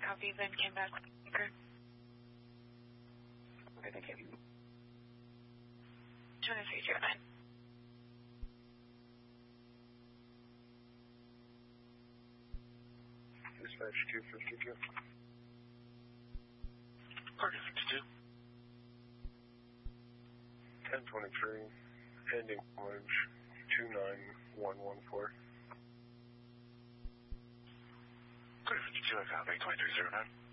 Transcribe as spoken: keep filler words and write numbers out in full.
copy, then came back. Okay. Okay, thank you. twenty-three zero nine. Dispatch two fifty-two. Party fifty-two. ten twenty-three, ending mileage two nine one one four. Party fifty-two, I copy, twenty-three zero nine.